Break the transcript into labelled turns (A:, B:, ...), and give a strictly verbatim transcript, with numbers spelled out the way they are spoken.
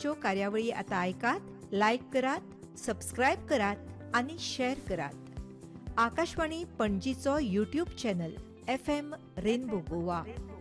A: आमच्यो कार्यावळी आता ऐकात, लाईक करात, सबस्क्राईब करात आणि शेअर करात. Akashvani पणजीचो YouTube channel F M rainbow Goa.